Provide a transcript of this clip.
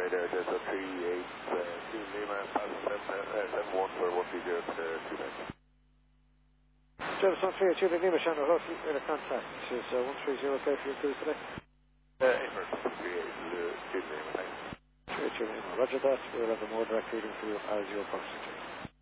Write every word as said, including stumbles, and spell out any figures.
there, Delta three eight two Lima, seven one for one three zero to two nine. Jefferson three eight two Lima, Shannon Huff, in a contact. This is uh, one three zero okay for you, please, today. Uh, Inverse, three eight two Lima, thanks. three eight two Lima, roger that. We'll have a more direct reading for you as your processing.